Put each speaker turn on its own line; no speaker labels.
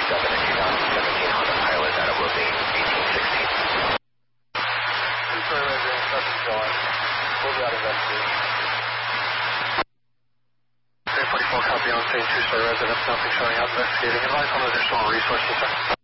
7 and 2017 Honda Pilot out of Levine, 1816.
Two-story resident, subject John. We'll be out investigation. 344 copy on scene, two-story resident, nothing showing up, investigating. Advise on additional resources, sir.